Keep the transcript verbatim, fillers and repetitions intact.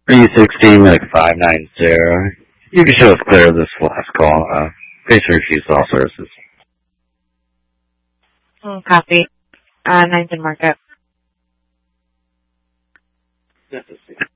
three sixteen, like five nine zero. You can show us clear of this last call. Uh, please refuse all services. Mm, copy. Uh, nineteen markup. Yes,